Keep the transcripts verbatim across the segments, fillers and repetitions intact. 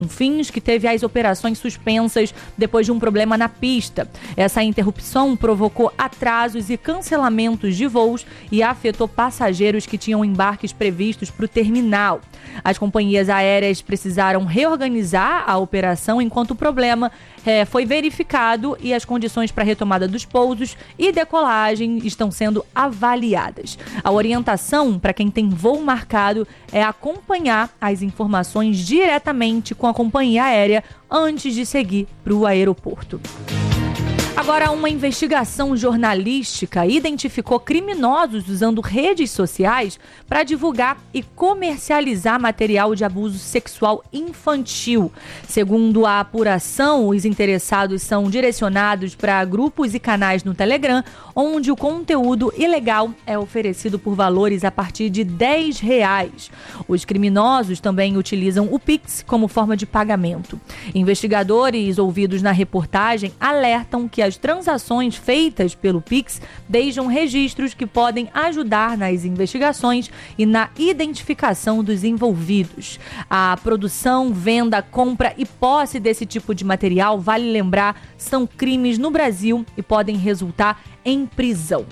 Confins, que teve as operações suspensas depois de um problema na pista. Essa interrupção provocou atrasos e cancelamentos de voos e afetou passageiros que tinham embarques previstos para o terminal. As companhias aéreas precisaram reorganizar a operação enquanto o problema é, foi verificado e as condições para a retomada dos pousos e decolagem estão sendo avaliadas. A orientação para quem tem voo marcado é acompanhar as informações diretamente com a companhia aérea antes de seguir para o aeroporto. Agora, uma investigação jornalística identificou criminosos usando redes sociais para divulgar e comercializar material de abuso sexual infantil. Segundo a apuração, os interessados são direcionados para grupos e canais no Telegram, onde o conteúdo ilegal é oferecido por valores a partir de dez reais. Os criminosos também utilizam o Pix como forma de pagamento. Investigadores ouvidos na reportagem alertam que as transações feitas pelo Pix deixam registros que podem ajudar nas investigações e na identificação dos envolvidos. A produção, venda, compra e posse desse tipo de material, vale lembrar, são crimes no Brasil e podem resultar em prisão.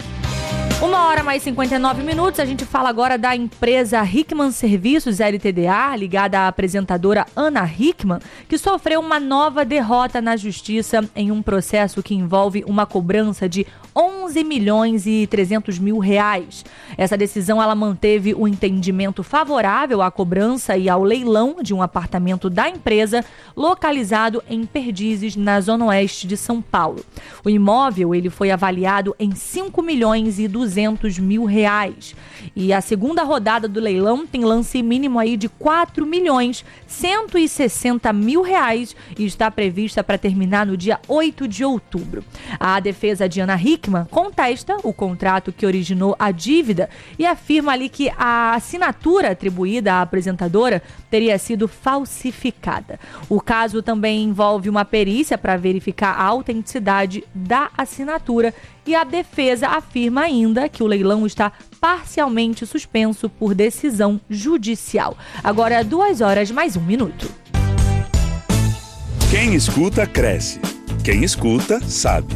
Uma hora mais cinquenta e nove minutos, a gente fala agora da empresa Hickman Serviços L T D A, ligada à apresentadora Ana Hickman, que sofreu uma nova derrota na justiça em um processo que envolve uma cobrança de onze milhões e trezentos mil reais. Essa decisão ela manteve o entendimento favorável à cobrança e ao leilão de um apartamento da empresa localizado em Perdizes, na zona oeste de São Paulo. O imóvel ele foi avaliado em cinco milhões e duzentos mil reais. E a segunda rodada do leilão tem lance mínimo aí de quatro milhões cento e sessenta mil reais e está prevista para terminar no dia oito de outubro. A defesa de Ana Hickman contesta o contrato que originou a dívida e afirma ali que a assinatura atribuída à apresentadora teria sido falsificada. O caso também envolve uma perícia para verificar a autenticidade da assinatura e a defesa afirma ainda que o leilão está parcialmente suspenso por decisão judicial. Agora, duas horas mais um minuto. Quem escuta, cresce. Quem escuta, sabe.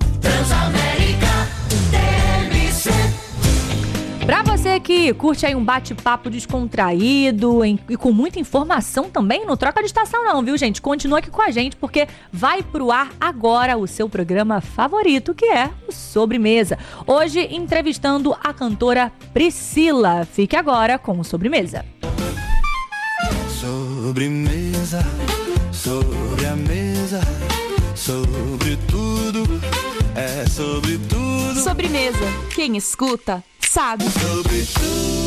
Pra você que curte aí um bate-papo descontraído em, e com muita informação também, não troca de estação não, viu, gente? Continua aqui com a gente, porque vai pro ar agora o seu programa favorito, que é o Sobremesa. Hoje, entrevistando a cantora Priscila. Fique agora com o Sobremesa. Sobremesa, sobre a mesa, sobre tudo, é sobre tudo. Sobremesa, quem escuta sabe. Sobre tudo.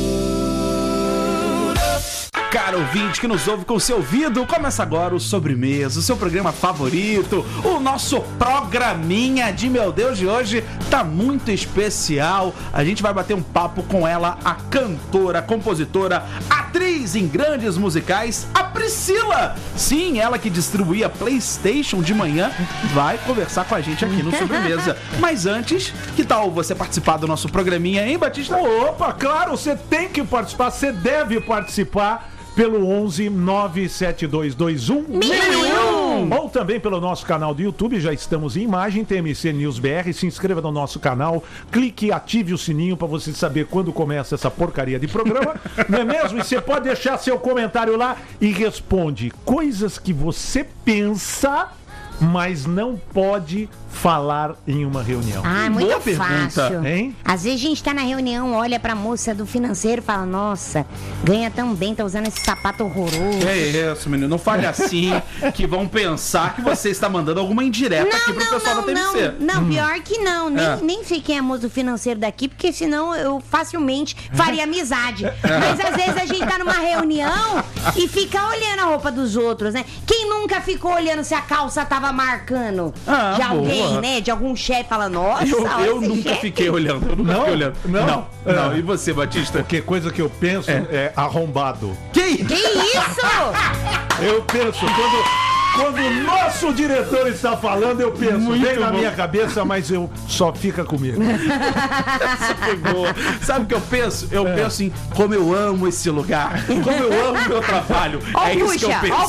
Caro ouvinte que nos ouve com o seu ouvido, começa agora o Sobremesa, o seu programa favorito, o nosso programinha de meu Deus de hoje tá muito especial. A gente vai bater um papo com ela, a cantora, compositora, atriz em grandes musicais, a Priscila. Sim, ela que distribuía PlayStation de manhã, vai conversar com a gente aqui no Sobremesa. Mas antes, que tal você participar do nosso programinha, hein, Batista? Opa, claro, você tem que participar, você deve participar pelo onze nove sete dois dois um mil e um ou também pelo nosso canal do YouTube. Já estamos em imagem, T M C News B R. Se inscreva no nosso canal, clique e ative o sininho para você saber quando começa essa porcaria de programa. Não é mesmo? E você pode deixar seu comentário lá e responde coisas que você pensa, mas não pode falar em uma reunião. Ah, muito Boa fácil. pergunta, hein? Às vezes a gente tá na reunião, olha pra moça do financeiro e fala, nossa, ganha tão bem, tá usando esse sapato horroroso. É isso, menino. Não fale assim, que vão pensar que você está mandando alguma indireta aqui pro pessoal não, da T M C. Não, não, pior que não. Nem, É. nem sei quem é a moça do financeiro daqui, porque senão eu facilmente faria amizade. Mas às vezes a gente tá numa reunião e fica olhando a roupa dos outros, né? Quem nunca ficou olhando se a calça tava marcando Ah, de alguém, boa. né? De algum chefe, fala, nossa, Eu, olha eu esse nunca chefe. fiquei olhando. Eu nunca Não? fiquei olhando. Não? Não, É. não. E você, Batista? Porque coisa que eu penso é, arrombado. Que Que isso? Eu penso, quando, Quando o nosso diretor está falando, eu penso, Muito vem na bom. minha cabeça, mas eu só fica comigo. Essa foi boa. Sabe o que eu penso? Eu É. penso em como eu amo esse lugar, como eu amo o meu trabalho. Ó, É isso que eu puxa, penso. ó,